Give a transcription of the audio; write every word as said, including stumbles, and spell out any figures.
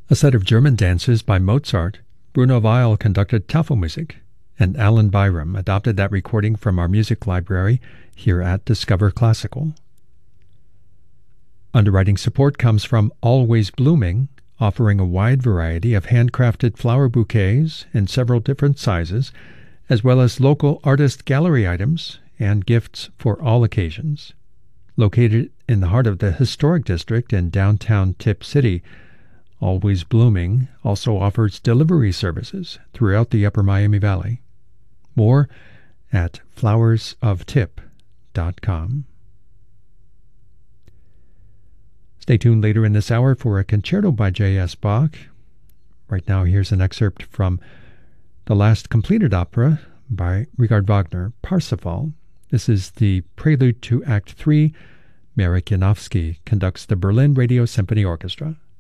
A set of German dances by Mozart, Bruno Weil conducted Tafelmusik, and Alan Byram adopted that recording from our music library here at Discover Classical. Underwriting support comes from Always Blooming, offering a wide variety of handcrafted flower bouquets in several different sizes, as well as local artist gallery items and gifts for all occasions. Located in the heart of the historic district in downtown Tip City, Always Blooming also offers delivery services throughout the Upper Miami Valley. More at flowers of tip dot com. Stay tuned later in this hour for a concerto by J S. Bach. Right now, here's an excerpt from the last completed opera by Richard Wagner, Parsifal. This is the prelude to Act three. Marek Janowski conducts the Berlin Radio Symphony Orchestra.